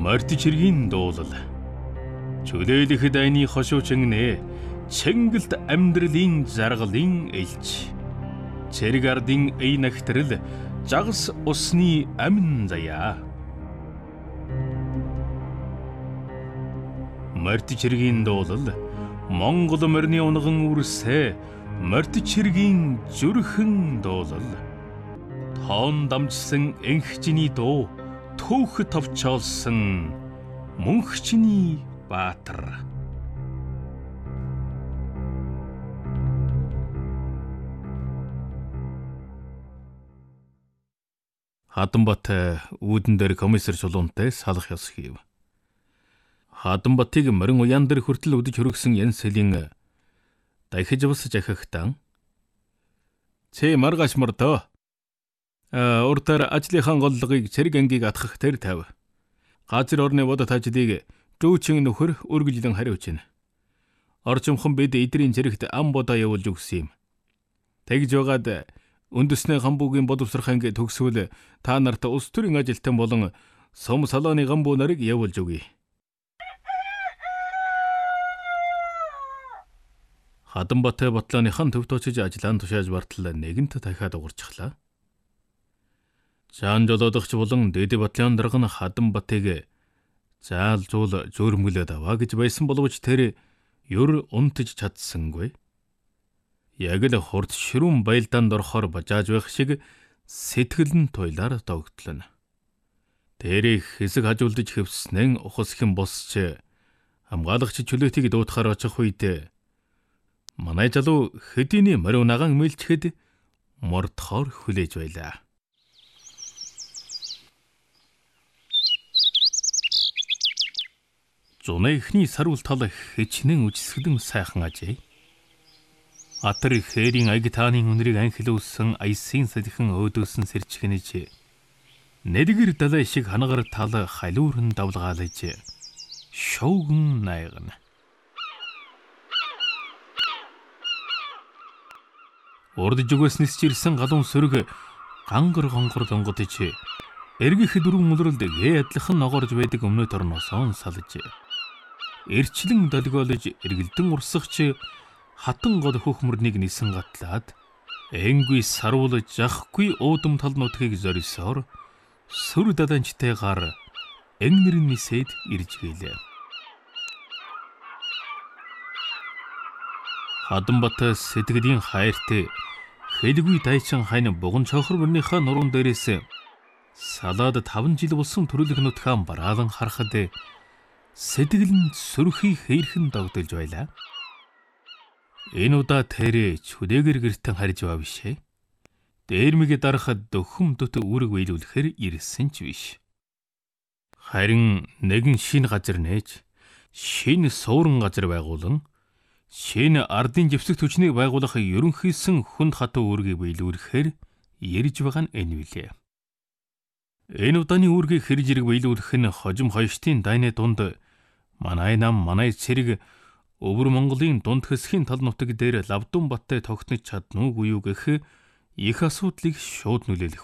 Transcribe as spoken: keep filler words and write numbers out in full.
Мартичиргийн дуулал. Чөлөөлөх дайны хошуучиннэ Чэнгэлт амьдралын жаргалын элч. Цэрэг ардын эй нахтрал жагас усны амин заяа. Мартичиргийн дуулал Монгол морины унган үрсэ Мартичиргийн зүрхэн дуулал. Тоон дамжсан энхчний дуу төөх товчоолсон мөнхчний баатар. Хатанбат үүдэн дээр комиссар чулуунтай салах ёс хийв. Хатанбатыг морин уян дээр хүртэл өдөж хөргсөн Янсэлийн дахиж бас жахахтан. Цэ маргааш мордоо. А уртаар ажлынхаа голлогыг цэрэг ангийг атгах тэр тав. Газар орны бодот ажлыг дүүчин нөхөр үргэлжлэн хариуж байна. Орчимхон бид эдрийн цэрэгт ам бодоо явуулж өгсөн юм. Тэгж байгаад үндэсний гамбуугийн боловсрох анги төгсвөл та нарт улс төрийн ажилтан болон сум салааны гамбуу нарыг явуулж өгье. Хатанбат ботлооныхан төвд очиж ажиллаан тушааж бартал нэгэнт дахиад угарчихлаа. Жаан жолоодогч болон дэд батлон дарга нь Хатанбатыг заал зуул зөөрмгөлөд аваа гэж байсан боловч тэр юр унтж чадсангүй. Яг л хурд ширүүн байлдаанд орохоор бажааж байх шиг сэтгэл нь туйлаар догтлоно. Тэрийг хэсэг хажуулдаж хэвснэн ухас хэм босч хамгаалагч чөлөөтийг дуутахаар очих үед манай залуу хэдийний морин наган мэлчихэд мордохоор хүлээж байлаа. Зуны ихний саруул тал хичнээн үжсгэлэн сайхан ажээ. Атар хэрийн агитааны үнэрийг анхилуулсан аясын салхин өөдөөсөн сэрчгэнэж нэгэр далай шиг ханагар тал халуурн давлгаалж шоугн найгна. Урд зүгөөснэс чирсэн галуун сөрөг гангар гонгор донгодж эргэх дөрвөн үлрэлд гээ адилхан ногоорж байдаг өмнөд орноос салж эрчлэн долгиолж эргэлдэн урсагч хатан гол хөхмөрнийг нисэн гатлаад энгүй саруулж жахгүй уудам тал нутгийг зорисоор сүр даданчтайгаар энгэрэн нисээд ирж гэлээ. Хатанбат сэтгэлийн хайрт хэлгүй дайчин хайн буган чохор мөрнийхаа нуруунд дээрээс салаад таван жил болсон төрөлх нутгаа бараалан харахад сэтгэл нь сүрхий хэрхэн догдолж байлаа. Энэ удаа тэр чүдээгэр гэртэн харж бав бишээ. Дээрмигэ дарахад дөхөм дот үүрэг биелүүлэхээр ирсэн ч биш. Харин нэгэн шинэ газар нээж, шинэ суурин газар байгуулан, шинэ ардын живсэг түвшнийг байгуулах ерөнхийсэн хүнд хатуу үүргийг биелүүлэхээр ярьж байгаа нь энэ билээ. Энэ удааны үүргийг хэрж ирэг биелүүлэх нь хожим хойштын дайны дунд манай нам манай цэрэг өвөр Монголын дунд хэсгийн тал нутаг дээр Лавдун баттай тогтнож чаднуугүй юу гэх их асуудлыг шууд нөлөөлөх